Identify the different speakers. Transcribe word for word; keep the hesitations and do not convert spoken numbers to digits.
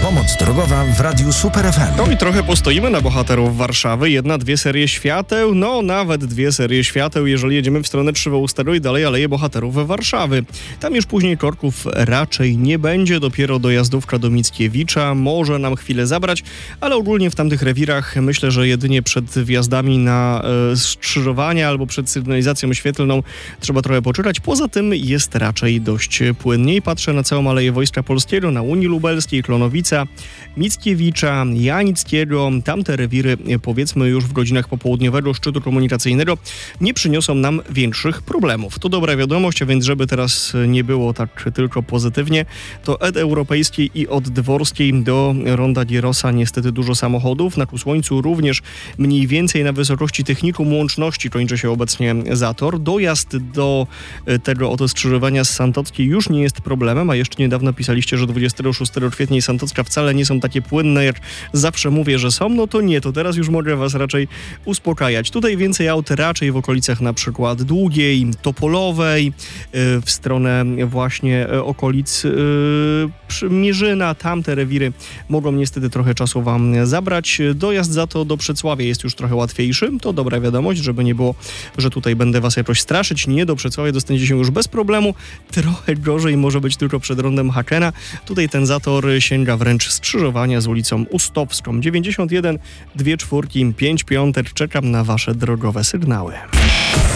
Speaker 1: Pomoc drogowa w Radiu Super F M.
Speaker 2: No i trochę postoimy na bohaterów Warszawy. Jedna, dwie serie świateł, no nawet dwie serie świateł, jeżeli jedziemy w stronę Przywołu i dalej Aleje Bohaterów Warszawy. Tam już później korków raczej nie będzie, dopiero dojazdówka do Mickiewicza może nam chwilę zabrać, ale ogólnie w tamtych rewirach myślę, że jedynie przed wjazdami na e, skrzyżowania albo przed sygnalizacją świetlną trzeba trochę poczekać. Poza tym jest raczej dość płynniej. Patrzę na całą Aleję Wojska Polskiego, na Unii Lubelskiej, Klonowica, Mickiewicza, Janickiego. Tamte rewiry, powiedzmy już w godzinach popołudniowego szczytu komunikacyjnego, nie przyniosą nam większych problemów. To dobra wiadomość, a więc żeby teraz nie było tak tylko pozytywnie, to od Europejskiej i od Dworskiej do Ronda Gierosa niestety dużo samochodów. Na Kusłońcu również mniej więcej na wysokości technikum łączności kończy się obecnie zator. Dojazd do tego oto skrzyżowania z Santockiej już nie jest problemem, a jeszcze niedawno pisaliście, że dwudziestego szóstego kwietnia i Santocka wcale nie są takie płynne, jak zawsze mówię, że są. No to nie, to teraz już mogę was raczej uspokajać. Tutaj więcej aut raczej w okolicach na przykład Długiej, Topolowej, w stronę właśnie okolic Mierzyna. Tamte rewiry mogą niestety trochę czasu wam zabrać. Dojazd za to do Przecławia jest już trochę łatwiejszy. To dobra wiadomość, żeby nie było, że tutaj będę was jakoś straszyć. Nie, do Przecławia dostaniecie się już bez problemu. Trochę gorzej może być tylko przed rondem Hakena. Tutaj ten zator sięga wręcz skrzyżowania z ulicą Ustowską. dziewięćdziesiąt jeden, dwie czwórki, pięć piątek. Czekam na wasze drogowe sygnały.